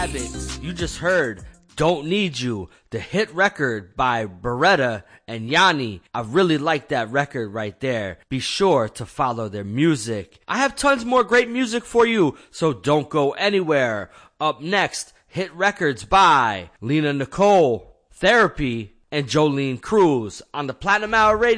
Habits. You just heard Don't Need You, the hit record by Beretta and Yanni. I really like that record right there. Be sure to follow their music. I have tons more great music for you, so don't go anywhere. Up next, hit records by Lena Nicole, Therapy, and Jolene Cruz on the Platinum Hour Radio.